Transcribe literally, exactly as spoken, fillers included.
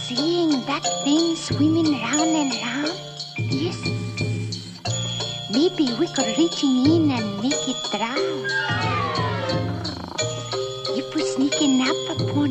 seeing that thing swimming round and round? Yes. Maybe we could reach in and make it drown. If we sneaking up upon